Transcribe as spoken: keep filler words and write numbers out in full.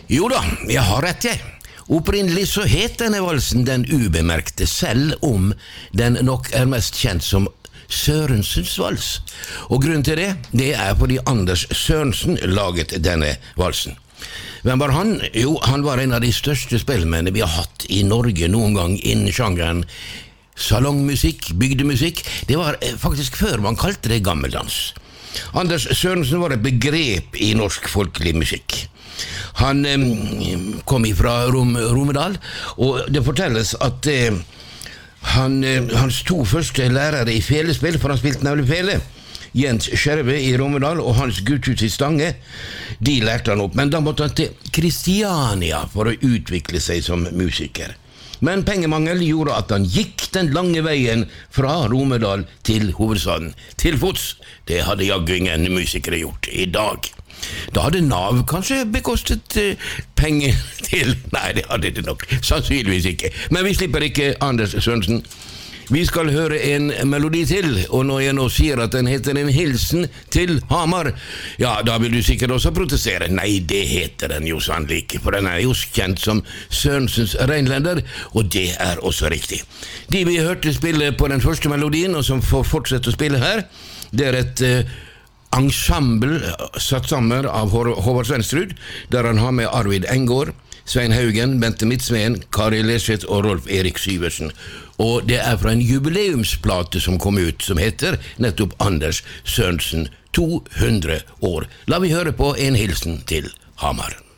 Jo da, jeg har rett jeg. Opprinnelig så het denne valsen Den ubemerkte, selv om den nok er mest kjent som Sørensens vals. Og grunnen til det, det er fordi Anders Sørensen laget denne valsen. Hvem var han? Jo, han var en av de største spillmennene vi har hatt i Norge noen gang innen sjangeren salongmusikk, bygdemusikk. Det var faktisk før man kalte det gammeldans. Anders Sørensen var et begrep i norsk folkelig musikk. Han eh, kom ifra Rom, Romedal, og det fortelles at eh, han, eh, hans to første lærere i felespill, for han spilte nemlig fele, Jens Skjerve i Romedal og Hans Gutthus i Stange, de lærte han opp, men da måtte han til Kristiania for å utvikle seg som musiker. Men pengemangel gjorde at han gikk den lange veien fra Romedal til hovedstaden. Til fots, det hadde jaggu ingen musikere gjort i dag. Da hadde Nav kanskje bekostet eh, penger til... Nei, det hadde det nok sannsynligvis ikke. Men vi slipper ikke Anders Sørensen. Vi skal høre en melodi til, og når jeg nå sier at den heter En hilsen til Hamar, ja, da vil du sikkert også protestere. Nei, det heter den jo sannelig ikke, for den er jo kjent som Sørensens Reinlender, og det er også riktig. De vi hørte spille på den første melodien, og som får fortsette å spille her, det er et uh, ensemble satt sammen av Håvard Svenstrud, der han har med Arvid Engård, Svein Haugen, Bente Midtsveen, Kari Leseth og Rolf Erik Syversen. Og det er fra en jubileumsplate som kom ut, som heter nettopp Anders Sørensen to hundre år. La vi høre på En hilsen til Hamar.